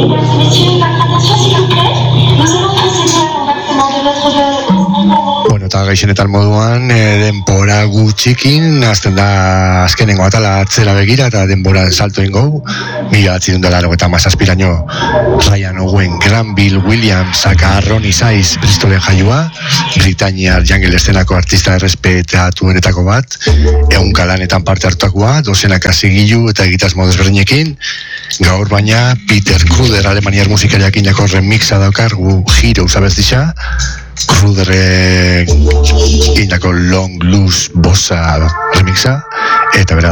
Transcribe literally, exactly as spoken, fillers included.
Bueno, eta gaixenetan moduan, e, denbora gutxikin, azten da azkenengo atala atzera begira, eta denbora salto ingo, mila batzidun dela eta mazazpiraino, Ryan Owen, Granville Williams, aka Ronnie Size, Bristolen jaioa, Britainiar jungle eszenako artista errespetatuenetako bat, ehunka lanetan parte hartutakoa, dozenaka zigilu eta egitasmo desberdinekin, gaur baina Peter Kruder alemaniar musikariak inako remixa daukargu Heroes abestisa, Kruderrek inako Long Loose Bossa remixa, eta bera